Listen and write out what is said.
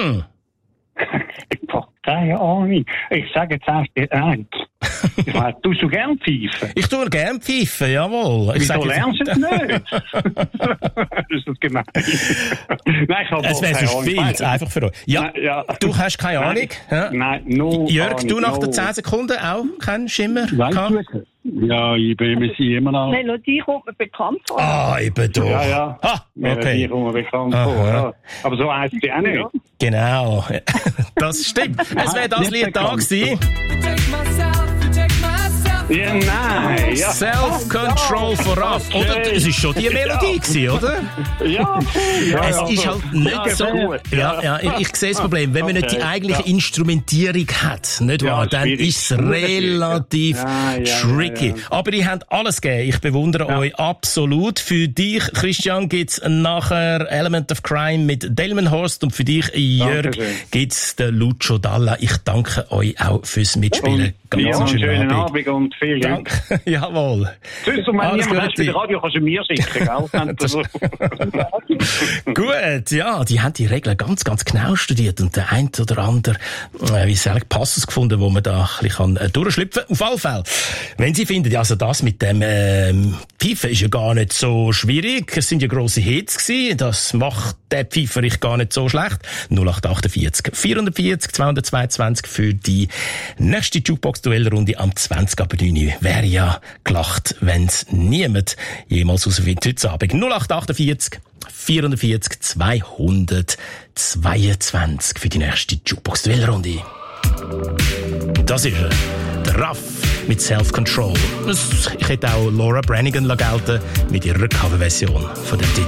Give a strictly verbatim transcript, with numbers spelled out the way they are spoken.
Hm. Ich habe keine Ahnung. Ich sage jetzt erst die eins. Ich meine, tust du gern pfeifen? Ich tue gern pfeifen, jawohl. Ich Wieso sag lernst du es nicht? Das ist das gemein. Nein, ich habe es wäre so viel zu einfach für euch. Ja, Nein, ja. Du hast keine Nein. Ahnung. Ja. Nein, no Jörg, Ahnung, du nach no. den zehn Sekunden auch keinen Schimmer? Weißt gehabt? du? Ja, ich bin mir sie immer noch. Melodie kommt mir bekannt vor. Ah, eben doch. Ja, ja. Ah, Die okay. kommen mir bekannt Aha. vor. Ja. Aber so heisst sie auch nicht. Genau. Das stimmt. Es wäre das Nicht Lied da bekannt. gewesen. Ja, nein. Ja. Self-Control vorab. Oder? Es war schon die Melodie gewesen, oder? Ja, ja, Es ja, ist so. halt nicht Ja, so. gut. Ja, ja, ich, ich sehe das Problem. Wenn man nicht die Okay, eigentliche ja. Instrumentierung hat, nicht Ja, wahr, dann schwierig. ist es relativ Ja, ja, tricky. ja, ja. Aber ihr habt alles gegeben. Ich bewundere Ja. euch absolut. Für dich, Christian, gibt's nachher Element of Crime mit Delmenhorst und für dich, Jörg, Dankeschön. gibt's den Lucio Dalla. Ich danke euch auch fürs Mitspielen. Und ja, Ganz einen schönen schönen Abend. Abend und viel Glück. Danke. Jawohl. Tschüss, und wenn Alles niemand hast Gute. für das Radio, kannst du mir schicken, gell? Das- Gut, ja, die haben die Regeln ganz, ganz genau studiert und der ein oder andere, äh, wie soll ich, Passus gefunden, wo man da ein bisschen kann, äh, durchschlüpfen kann. Auf alle Fälle. Wenn Sie finden, ja, also das mit dem ähm, Pfeifen ist ja gar nicht so schwierig, es sind ja grosse Hits gewesen, das macht der Pfeiferich gar nicht so schlecht. null acht achtundvierzig vierundvierzig zweihundertzweiundzwanzig für die nächste Jukebox-Duellrunde am zwanzig ab neun Uhr. Wäre ja gelacht, wenn's niemand jemals rausfindet heute Abend. null acht achtundvierzig vierundvierzig zweihundertzweiundzwanzig für die nächste Jukebox-Duellrunde. Das ist er. Der Raff mit Self-Control. Ich hätte auch Laura Branigan gelten mit ihrer Coverversion von dem Titel.